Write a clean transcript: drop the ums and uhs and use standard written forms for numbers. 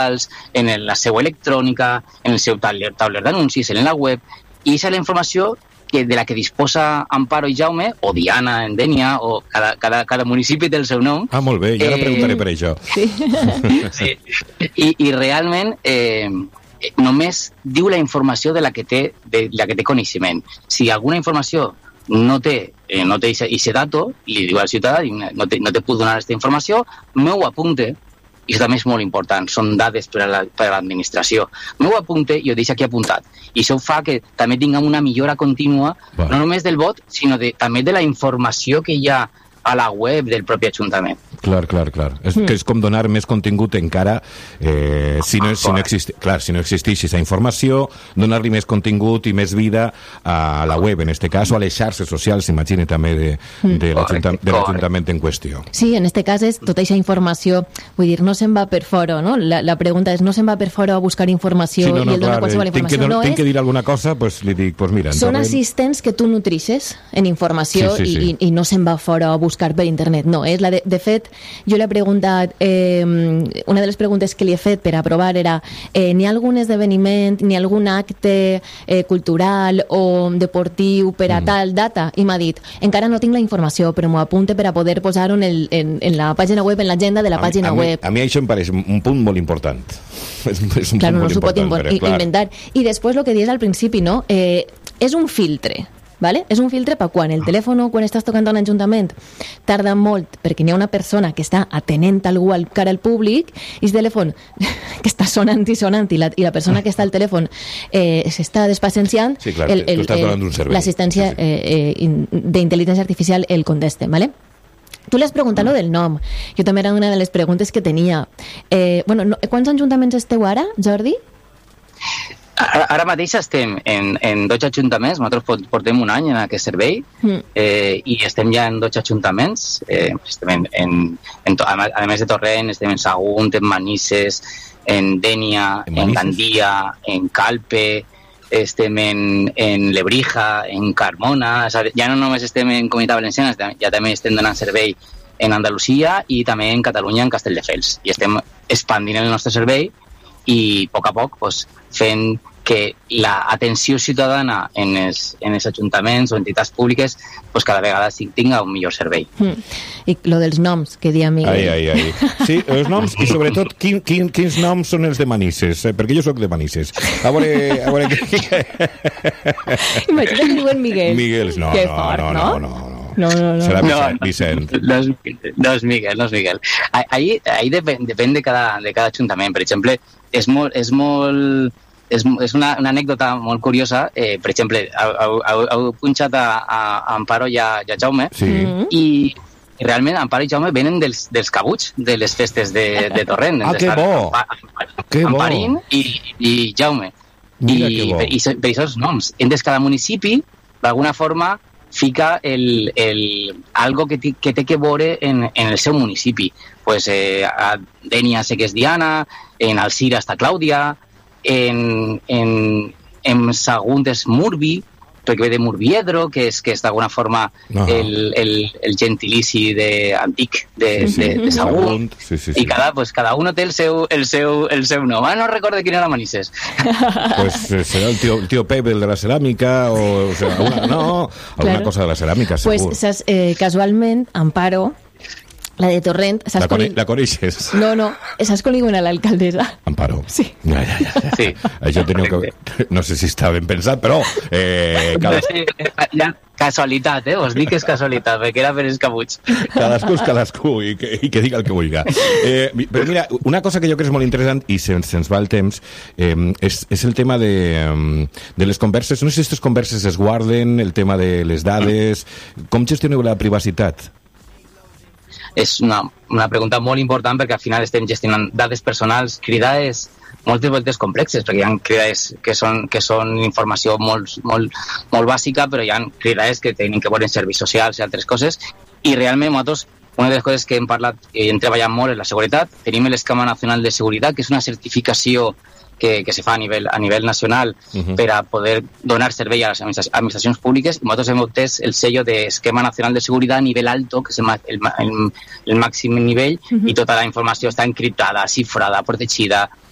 en la seva electrònica, en el seu tauler d'anuncis, en la web, i aquesta és la informació de la que disposa Amparo i Jaume, o Diana en Dénia, o cada municipi té el seu nom. Ah, molt bé, ja la preguntaré per això. Sí. I realment només diu la informació de la que té coneixement. Si alguna informació no té aquest dato, li diu al ciutadà, no te puc donar aquesta informació, no ho apunte, i això també és molt important, són dades per a l'administració. No ho apunte i ho deixa aquí apuntat. I això fa que també tinguem una millora contínua, no només del vot, sinó també de la informació que hi ha a la web del propi Ajuntament. Clar. Que és com donar més contingut encara, si no existís aquesta informació, donar-li més contingut i més vida a la web, en este cas, o a les xarxes socials, s'imagina també de l'Ajuntament en qüestió. Sí, en este cas és tota aquesta informació, vull dir, no se'n va per fora, no? La pregunta és, no se'n va per fora a buscar informació i el dona qualsevol informació. Tinc que dir alguna cosa, doncs li dic, doncs mira... Són assistents que tu nutrixes en informació i no se'n va fora a buscar per internet, no. De fet, jo l'he preguntat, una de les preguntes que li he fet per aprovar era n'hi ha algun esdeveniment, n'hi ha algun acte cultural o deportiu per a tal data? I m'ha dit, encara no tinc la informació, però m'ho apunte per a poder posar-ho en la pàgina web, en l'agenda de la pàgina web. A mi això em pareix un punt molt important. És un punt no molt s'ho pot inventar. I després el que dius al principi, no? És un filtre. ¿Vale? És un filtre per quan el telèfon, quan estàs tocant a un ajuntament, tarda molt perquè n'hi ha una persona que està atenent algú cara al públic i el telèfon que està sonant i la persona que està al telèfon s'està despacenciant, l'assistència d'intel·ligència artificial el contesta, ¿vale? Tu li has preguntat lo del nom. Jo també era una de les preguntes que tenia. Quants ajuntaments esteu ara, Jordi? Ara mateix estem en 12 ajuntaments, nosaltres portem un any en aquest servei i estem ja en 12 ajuntaments, estem a més de Torrent, estem en Sagunt, en Manises, en Dénia, en Gandia, en Calpe, estem en Lebrija, en Carmona, ja no només estem en Comunitat Valenciana, ja també estem donant servei en Andalusia i també en Catalunya, en Castelldefels, i estem expandint el nostre servei i a poc fent que l'atenció ciutadana en els ajuntaments o entitats públiques cada vegada tinga un millor servei. I lo dels noms que dia Miguel. Ai. Sí, els noms i sobretot quins noms són els de Manises, perquè jo sóc de Manises. A veure... Imagina't que diuen Miguel. Miguel, no. Serà Vicent. No és Miguel. Ahí depèn de cada ajuntament. Per exemple, és una anècdota molt curiosa. Per exemple, heu punxat a Amparo i a Jaume, i realment Amparo i Jaume venen dels cabuts de les festes de Torrent. Que bo! Amparín i Jaume. I per això els noms. Entres cada municipi, d'alguna forma, fica algo que té que veure en el seu municipi. A Dénia sé que és Diana, en Alzira està Clàudia, en Sagunt és Murbi, perquè ve de Murviedro, que és d'alguna forma el gentilici antic de Sagunt. I cada uno té el seu nom. No recordo quin era Manises. Serà el tío Pepe, el de la ceràmica, alguna cosa de la ceràmica, segur. Casualment, Amparo, la de Torrent... La coneixes? No, saps com li diuen a l'alcaldessa? Amparo. Sí. Ja. Sí. Això teniu que... No sé si està ben pensat, però... Casualitat, us dic que és casualitat, perquè era per els cabuts. Cadascú és cadascú, i que diga el que vulgui. Però mira, una cosa que jo crec és molt interessant, i se'ns va el temps, és el tema de les converses. No sé si aquestes converses es guarden, el tema de les dades... Com gestioneu la privacitat? És una pregunta molt important, perquè al final estem gestionant dades personals, cridades moltes voltes complexes, perquè hi ha cridades que són informació molt bàsica, però hi ha cridades que tenen que veure en serveis socials i altres coses, i realment nosaltres, una de les coses que hem parlat i hem treballat molt és la seguretat. Tenim l'Esquema Nacional de Seguretat, que és una certificació que se fa a nivell nacional per a poder donar servei a les administracions públiques, i nosaltres hem obtès el sello de Esquema Nacional de Seguretat a nivell alto, que és el màxim nivell, i tota la informació està encriptada, cifrada, protegida,